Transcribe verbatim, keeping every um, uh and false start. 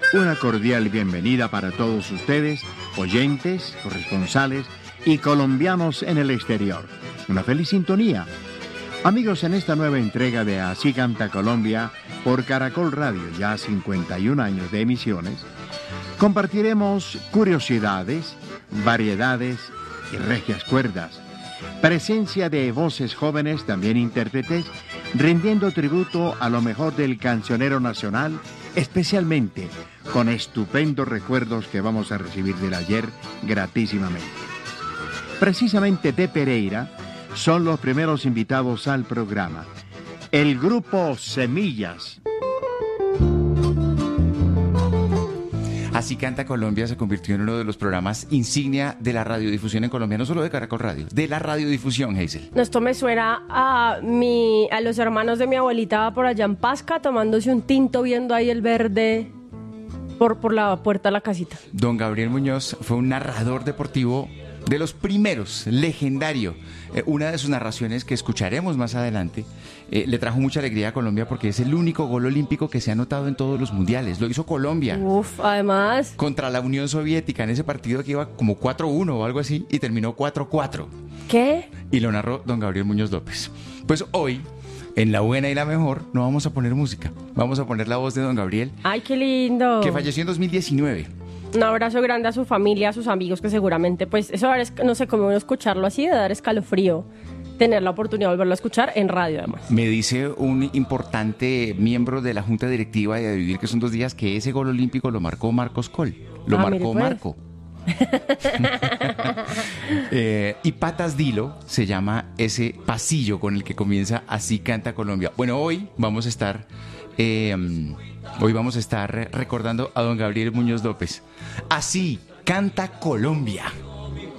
Una cordial bienvenida para todos ustedes, oyentes, corresponsales y colombianos en el exterior. Una feliz sintonía. Amigos, en esta nueva entrega de Así Canta Colombia por Caracol Radio, ya cincuenta y un años de emisiones, compartiremos curiosidades, variedades y regias cuerdas. Presencia de voces jóvenes, también intérpretes, rindiendo tributo a lo mejor del cancionero nacional, especialmente con estupendos recuerdos que vamos a recibir del ayer gratísimamente. Precisamente de Pereira son los primeros invitados al programa. El grupo Semillas. Así Canta Colombia se convirtió en uno de los programas insignia de la radiodifusión en Colombia, no solo de Caracol Radio, de la radiodifusión, Hazel. Esto me suena a mi, a los hermanos de mi abuelita por allá en Pasca, tomándose un tinto, viendo ahí el verde por, por la puerta de la casita. Don Gabriel Muñoz fue un narrador deportivo de los primeros, legendario. Eh, una de sus narraciones que escucharemos más adelante eh, le trajo mucha alegría a Colombia porque es el único gol olímpico que se ha anotado en todos los mundiales. Lo hizo Colombia. Uf, además. Contra la Unión Soviética en ese partido que iba como cuatro uno o algo así y terminó cuatro cuatro. ¿Qué? Y lo narró don Gabriel Muñoz López. Pues hoy, en La Buena y la Mejor, no vamos a poner música. Vamos a poner la voz de don Gabriel. ¡Ay, qué lindo! Que falleció en dos mil diecinueve. Un abrazo grande a su familia, a sus amigos, que seguramente, pues, eso, no sé, cómo escucharlo así, de dar escalofrío, tener la oportunidad de volverlo a escuchar en radio, además. Me dice un importante miembro de la Junta Directiva de Vivir, que son dos días, que ese gol olímpico lo marcó Marcos Coll. Lo Ah, marcó mire, pues. Marco. eh, y Patas Dilo se llama ese pasillo con el que comienza Así Canta Colombia. Bueno, hoy vamos a estar... Eh, Hoy vamos a estar recordando a don Gabriel Muñoz López. Así Canta Colombia.